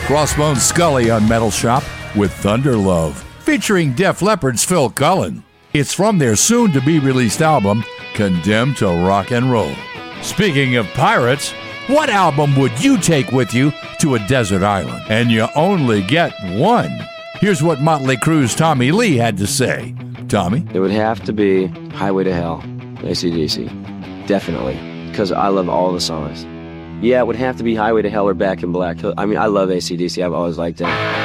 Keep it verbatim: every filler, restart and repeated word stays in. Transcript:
Crossbones Scully on Metal Shop with Thunder Love, featuring Def Leppard's Phil Cullen. It's from their soon-to-be-released album, Condemned to Rock and Roll. Speaking of pirates, what album would you take with you to a desert island? And you only get one. Here's what Motley Crue's Tommy Lee had to say. Tommy? It would have to be Highway to Hell, A C D C. Definitely. Because I love all the songs. Yeah, it would have to be Highway to Hell or Back in Black. I mean, I love A C D C. I've always liked them.